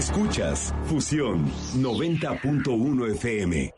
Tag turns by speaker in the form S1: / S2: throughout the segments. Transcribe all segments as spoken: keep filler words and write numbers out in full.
S1: Escuchas Fusión noventa punto uno F M.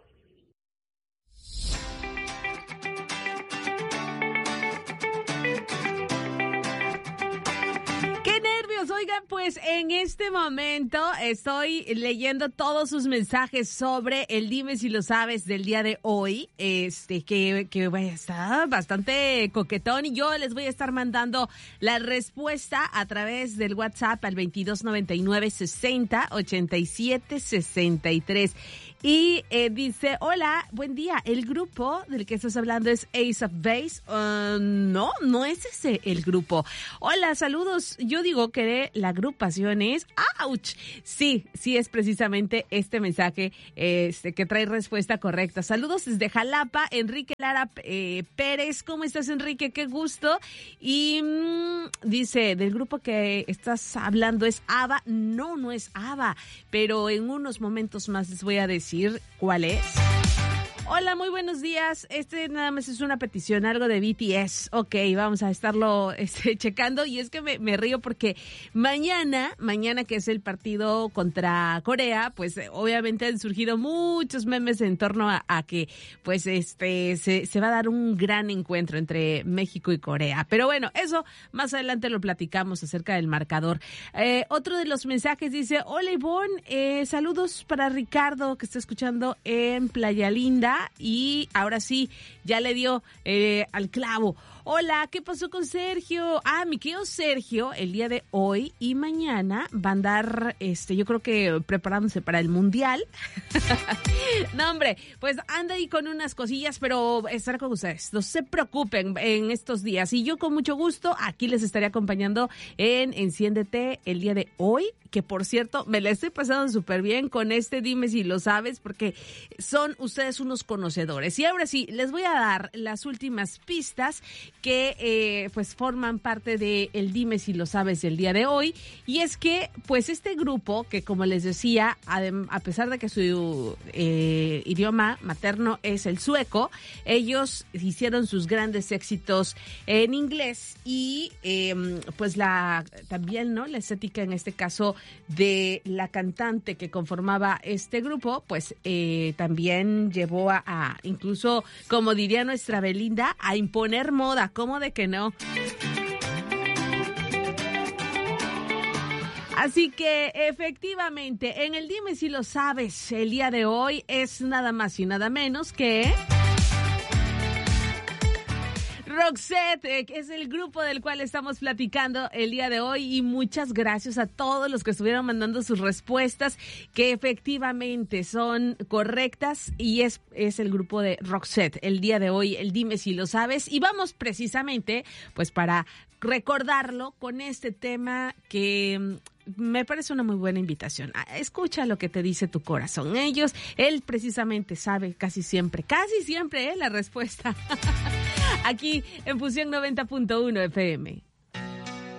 S2: Oigan, pues en este momento estoy leyendo todos sus mensajes sobre el Dime si lo sabes del día de hoy, este que, que bueno, está bastante coquetón y yo les voy a estar mandando la respuesta a través del WhatsApp al veintidós noventa y nueve sesenta ochenta y siete sesenta y tres. Y eh, dice, hola, buen día, ¿el grupo del que estás hablando es Ace of Base? Uh, no, no es ese el grupo. Hola, saludos, yo digo que la agrupación es, ¡ouch! Sí, sí es precisamente este mensaje este que trae respuesta correcta. Saludos desde Jalapa, Enrique Lara eh, Pérez, ¿cómo estás, Enrique? Qué gusto. Y mmm, dice, del grupo que estás hablando es ABBA. No, no es ABBA, pero en unos momentos más les voy a decir cuál es. Hola, muy buenos días. Este nada más es una petición, algo de B T S. Ok, vamos a estarlo este, checando. Y es que me, me río porque mañana, mañana que es el partido contra Corea, pues eh, obviamente han surgido muchos memes en torno a, a que pues este se, se va a dar un gran encuentro entre México y Corea. Pero bueno, eso más adelante lo platicamos acerca del marcador. Eh, otro de los mensajes dice, hola Ivonne, eh, saludos para Ricardo que está escuchando en Playa Linda. Y ahora sí, ya le dio eh, al clavo. Hola, ¿qué pasó con Sergio? Ah, mi querido Sergio, el día de hoy y mañana va a andar, este, yo creo que preparándose para el Mundial. No, hombre, pues anda ahí con unas cosillas, pero estará con ustedes. No se preocupen en estos días. Y yo con mucho gusto aquí les estaré acompañando en Enciéndete el día de hoy, que por cierto, me la estoy pasando súper bien con este Dime si lo sabes, porque son ustedes unos conocedores. Y ahora sí, les voy a dar las últimas pistas que eh, pues forman parte de el Dime si lo sabes del día de hoy. Y es que pues este grupo, que como les decía, adem- a pesar de que su eh, idioma materno es el sueco, ellos hicieron sus grandes éxitos en inglés y eh, pues la también, ¿no?, la estética en este caso de la cantante que conformaba este grupo, pues eh, también llevó a, a, incluso, como diría nuestra Belinda, a imponer moda. ¿Cómo de que no? Así que efectivamente, en el Dime si lo sabes, el día de hoy es nada más y nada menos que Roxette, que es el grupo del cual estamos platicando el día de hoy, y muchas gracias a todos los que estuvieron mandando sus respuestas, que efectivamente son correctas, y es, es el grupo de Roxette el día de hoy, el Dime si lo sabes, y vamos precisamente pues para recordarlo con este tema que me parece una muy buena invitación. Escucha lo que te dice tu corazón. Ellos, él precisamente sabe casi siempre, casi siempre, ¿eh?, la respuesta. Aquí en Fusión noventa punto uno F M.